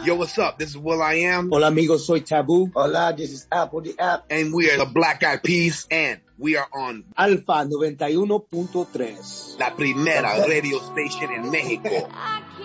Yo, what's up? This is Will I Am. Hola amigos, soy Taboo. Hola, this is Apple the App. And we are the Black Eyed Peas, and we are on Alfa 91.3. La primera radio station en México.